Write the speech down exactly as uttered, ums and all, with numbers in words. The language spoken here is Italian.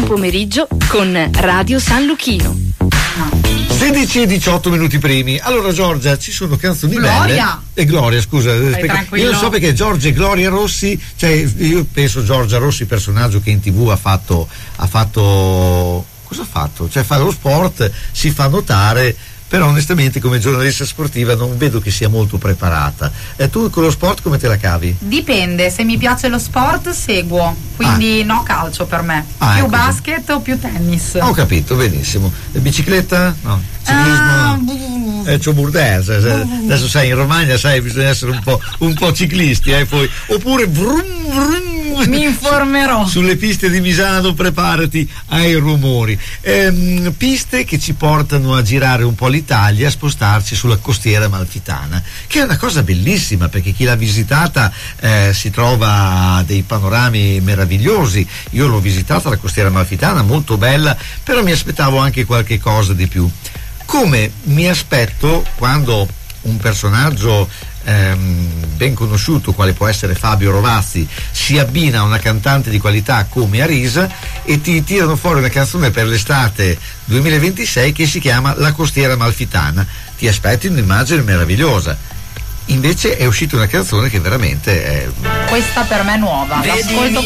pomeriggio con Radio San Luchino. sedici e diciotto minuti primi. Allora Giorgia, ci sono canzoni Gloria. belle. E Gloria, scusa, perché io non so perché Giorgia e Gloria Rossi, cioè io penso Giorgia Rossi, personaggio che in tv ha fatto ha fatto cosa ha fatto? Cioè fa lo sport, si fa notare, però onestamente come giornalista sportiva non vedo che sia molto preparata. E tu con lo sport come te la cavi? Dipende, se mi piace lo sport seguo, quindi ah. no calcio per me, ah, più ecco. basket o più tennis. Ho capito, benissimo. E bicicletta? No. Ciclismo? Ah, eh, c'ho burdese. Adesso sai, in Romagna sai, bisogna essere un po', un po' ciclisti, eh, poi. Oppure vrum, vrum. Mi informerò. Sulle piste di Misano preparati ai rumori. Ehm, piste che ci portano a girare un po' l'Italia, a spostarci sulla costiera amalfitana, che è una cosa bellissima perché chi l'ha visitata eh, si trova dei panorami meravigliosi. Io l'ho visitata la costiera amalfitana, molto bella, però mi aspettavo anche qualche cosa di più. Come mi aspetto quando un personaggio ehm, ben conosciuto quale può essere Fabio Rovazzi si abbina a una cantante di qualità come Arisa e ti tirano fuori una canzone per l'estate duemilaventisei che si chiama La costiera amalfitana. Ti aspetti un'immagine meravigliosa. Invece è uscita una canzone che veramente è... Questa per me è nuova, l'ascolto